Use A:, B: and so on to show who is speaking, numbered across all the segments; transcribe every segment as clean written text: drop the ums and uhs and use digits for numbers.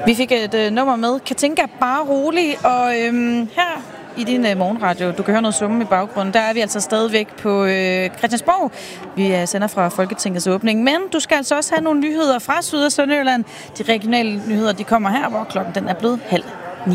A: Vi fik et nummer med. Katinka, bare rolig. Og her i din morgenradio, du kan høre noget summe i baggrunden, der er vi altså stadigvæk på Christiansborg. Vi sender fra Folketingets åbning, men du skal altså også have nogle nyheder fra Syd- og Sønderjylland. De regionale nyheder, de kommer her, hvor klokken den er blevet 8:30.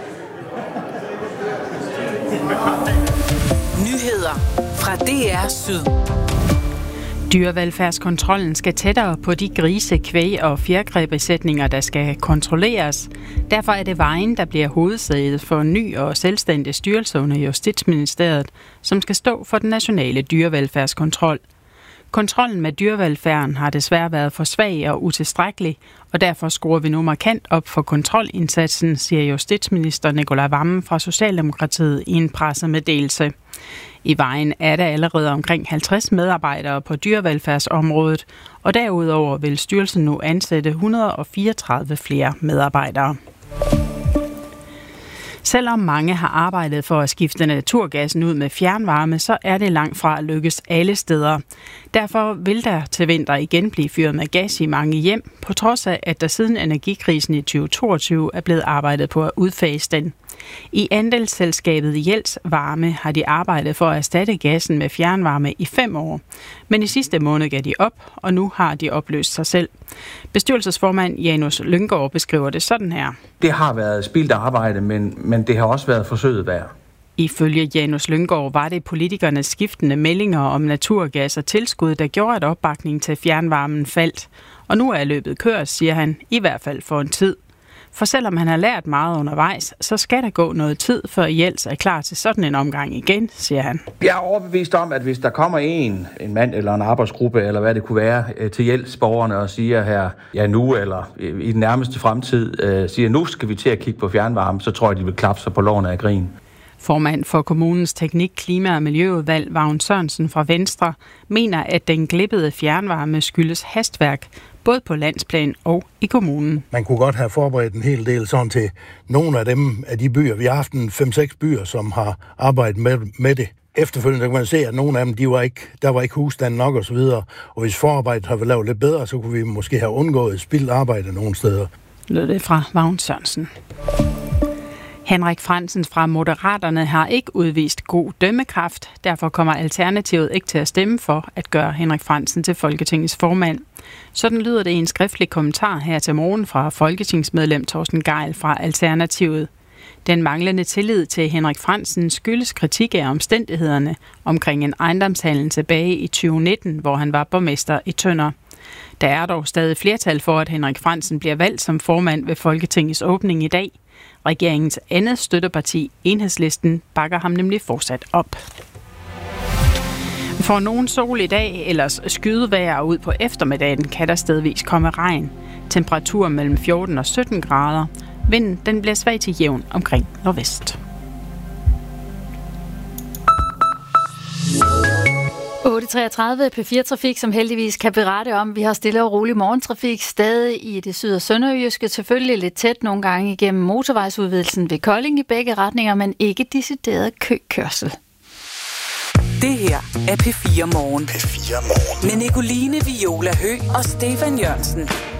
B: Nyheder fra DR Syd.
C: Dyrevelfærdskontrollen skal tættere på de grise, kvæg og fjerkræbesætninger, der skal kontrolleres. Derfor er det Vejen, der bliver hovedsædet for en ny og selvstændig styrelse under Justitsministeriet, som skal stå for den nationale dyrevelfærdskontrol. Kontrollen med dyrevelfærden har desværre været for svag og utilstrækkelig, og derfor skruer vi nu markant op for kontrolindsatsen, siger justitsminister Nicolai Wammen fra Socialdemokratiet i en pressemeddelelse. I Vejen er der allerede omkring 50 medarbejdere på dyrevelfærdsområdet, og derudover vil styrelsen nu ansætte 134 flere medarbejdere. Selvom mange har arbejdet for at skifte naturgassen ud med fjernvarme, så er det langt fra at lykkes alle steder. Derfor vil der til vinter igen blive fyret med gas i mange hjem, på trods af, at der siden energikrisen i 2022 er blevet arbejdet på at udfase den. I andelsselskabet Jels Varme har de arbejdet for at erstatte gassen med fjernvarme i 5 år. Men i sidste måned gav de op, og nu har de opløst sig selv. Bestyrelsesformand Janus Lynggaard beskriver det sådan her.
D: Det har været spildt arbejde, men det har også været forsøget værd.
C: Ifølge Janus Lynggaard var det politikernes skiftende meldinger om naturgas og tilskud, der gjorde, at opbakningen til fjernvarmen faldt. Og nu er løbet kørt, siger han, i hvert fald for en tid. For selvom han har lært meget undervejs, så skal der gå noget tid, før Jels er klar til sådan en omgang igen, siger han.
D: Jeg er overbevist om, at hvis der kommer en mand eller en arbejdsgruppe, eller hvad det kunne være, til Jels-borgerne og siger her, ja nu eller i den nærmeste fremtid, siger nu skal vi til at kigge på fjernvarme, så tror jeg, de vil klappe sig på lårene af grin.
C: Formand for kommunens teknik-, klima- og miljøudvalg, Vagn Sørensen fra Venstre, mener, at den glippede fjernvarme skyldes hastværk, både på landsplan og i kommunen.
E: Man kunne godt have forberedt en hel del sådan til nogle af de byer. Vi har haft 5-6 byer, som har arbejdet med det. Efterfølgende kan man se, at nogle af dem, der var ikke husstand nok og så videre. Og hvis forarbejdet har været lavet lidt bedre, så kunne vi måske have undgået spildt arbejde nogle steder.
C: Lød det fra Vagn Sørensen. Henrik Frandsen fra Moderaterne har ikke udvist god dømmekraft. Derfor kommer Alternativet ikke til at stemme for at gøre Henrik Frandsen til Folketingets formand. Sådan lyder det i en skriftlig kommentar her til morgen fra folketingsmedlem Torsten Gejl fra Alternativet. Den manglende tillid til Henrik Frandsen skyldes kritik af omstændighederne omkring en ejendomshandel tilbage i 2019, hvor han var borgmester i Tønder. Der er dog stadig flertal for, at Henrik Frandsen bliver valgt som formand ved Folketingets åbning i dag. Regeringens andet støtteparti, Enhedslisten, bakker ham nemlig fortsat op. For nogen sol i dag, ellers skydevejr ud på eftermiddagen, kan der stedvis komme regn. Temperatur mellem 14 og 17 grader. Vinden den bliver svag til jævn omkring nordvest.
F: 8.33 P4 Trafik, som heldigvis kan berette om. Vi har stille og rolig morgentrafik stadig i det syd- og sønderjyske. Selvfølgelig lidt tæt nogle gange igennem motorvejsudvidelsen ved Kolding i begge retninger, men ikke decideret køkørsel.
B: Det her er P4 Morgen.
G: P4 Morgen.
B: Med Nicoline Viola Høgh og Stefan Jørgensen.